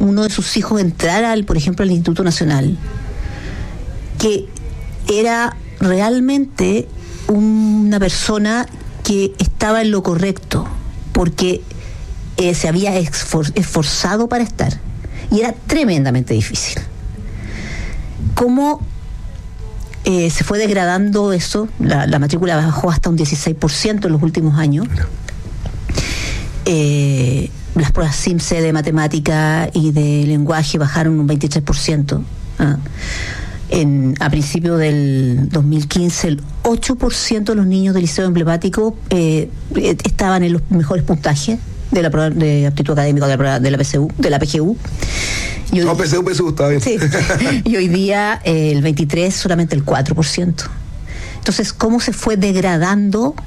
uno de sus hijos entrara, por ejemplo, al Instituto Nacional, que era realmente una persona que estaba en lo correcto, porque se había esforzado para estar, y era tremendamente difícil. ¿Cómo se fue degradando eso? La matrícula bajó hasta un 16% en los últimos años. Las pruebas SIMSE de matemática y de lenguaje bajaron un 23%. A principios del 2015, el 8% de los niños del liceo emblemático estaban en los mejores puntajes de la prueba de aptitud académica de la PGU. PSU está bien. Sí. Y hoy día el 23 solamente el 4%. Entonces, ¿cómo se fue degradando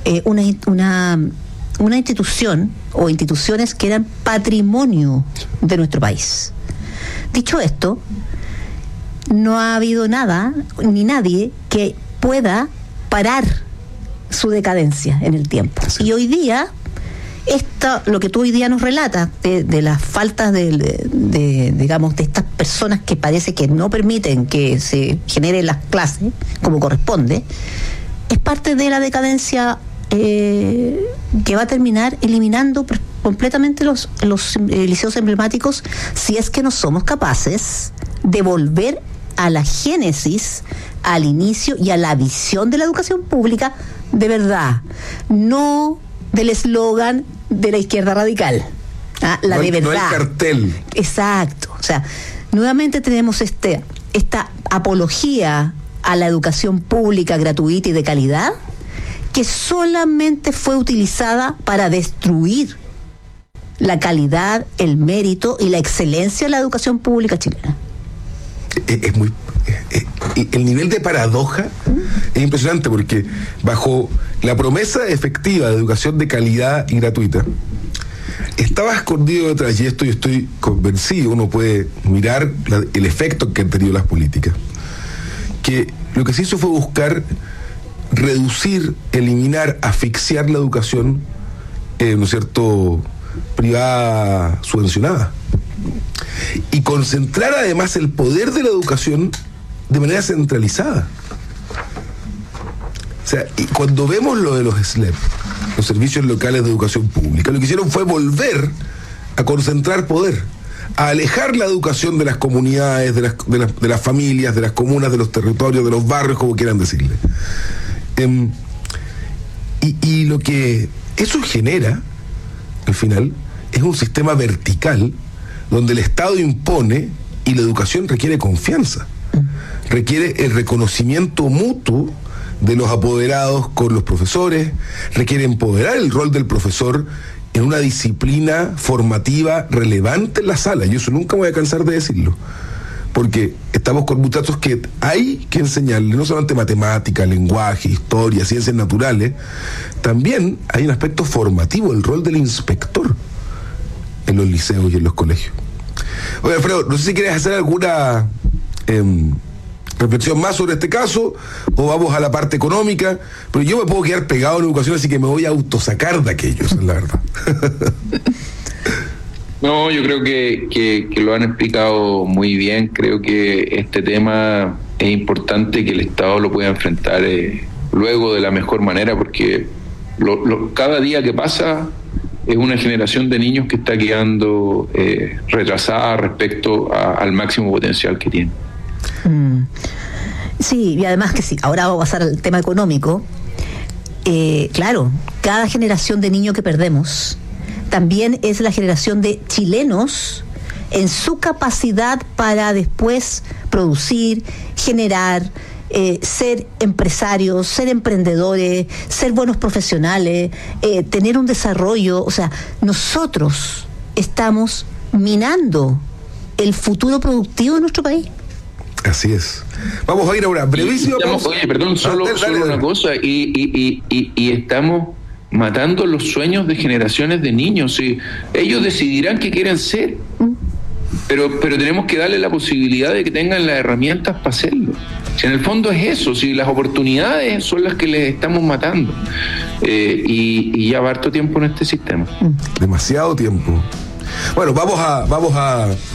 una institución o instituciones que eran patrimonio de nuestro país? Dicho esto, no ha habido nada ni nadie que pueda parar su decadencia en el tiempo. Sí. Y hoy día, lo que tú hoy día nos relatas de las faltas digamos, de estas personas que parece que no permiten que se generen las clases como corresponde, es parte de la decadencia que va a terminar eliminando completamente los liceos emblemáticos, si es que no somos capaces de volver a la génesis, al inicio y a la visión de la educación pública de verdad, no del eslogan de la izquierda radical, la de verdad. No el cartel. Exacto. O sea, nuevamente tenemos esta apología a la educación pública gratuita y de calidad, que solamente fue utilizada para destruir la calidad, el mérito y la excelencia de la educación pública chilena. El nivel de paradoja es impresionante, porque bajo la promesa efectiva de educación de calidad y gratuita estaba escondido detrás, y esto yo estoy convencido, uno puede mirar el efecto que han tenido las políticas, que lo que se hizo fue buscar reducir, eliminar, asfixiar la educación, ¿no es cierto?, privada subvencionada, y concentrar además el poder de la educación de manera centralizada. O sea, y cuando vemos lo de los SLEP, los servicios locales de educación pública, lo que hicieron fue volver a concentrar poder, a alejar la educación de las comunidades, de las familias, de las comunas, de los territorios, de los barrios, como quieran decirle. Y lo que eso genera, al final, es un sistema vertical donde el Estado impone y la educación requiere confianza, requiere el reconocimiento mutuo de los apoderados con los profesores, requiere empoderar el rol del profesor en una disciplina formativa relevante en la sala. Yo eso nunca me voy a cansar de decirlo, porque estamos con muchachos que hay que enseñarles no solamente matemática, lenguaje, historia, ciencias naturales, también hay un aspecto formativo, el rol del inspector en los liceos y en los colegios. Oye, Alfredo, no sé si quieres hacer alguna reflexión más sobre este caso, o vamos a la parte económica, pero yo me puedo quedar pegado en la educación, así que me voy a autosacar de aquellos, la verdad. No, yo creo que lo han explicado muy bien. Creo que este tema es importante que el Estado lo pueda enfrentar luego de la mejor manera, porque cada día que pasa es una generación de niños que está quedando retrasada respecto al máximo potencial que tiene. Sí, y además que sí, ahora vamos a pasar al tema económico. Claro, cada generación de niños que perdemos también es la generación de chilenos en su capacidad para después producir, generar, ser empresarios, ser emprendedores, ser buenos profesionales, tener un desarrollo. O sea, nosotros estamos minando el futuro productivo de nuestro país. Así es. Vamos a ir a una brevísima pausa. Oye, perdón, solo una cosa, y estamos matando los sueños de generaciones de niños. ¿Sí? Ellos decidirán qué quieren ser, pero tenemos que darle la posibilidad de que tengan las herramientas para hacerlo. Si en el fondo es eso, si las oportunidades son las que les estamos matando, y ya va harto tiempo en este sistema. Demasiado tiempo. Bueno, vamos a